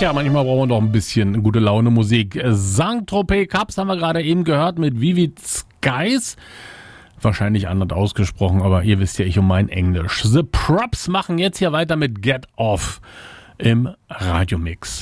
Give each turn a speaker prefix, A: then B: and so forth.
A: Tja, manchmal brauchen wir doch ein bisschen gute Laune Musik. Saint-Tropez Cubs haben wir gerade eben gehört mit Vivid Skies. Wahrscheinlich anders ausgesprochen, aber ihr wisst ja, ich und mein Englisch. The Props machen jetzt hier weiter mit Get Off im Radiomix.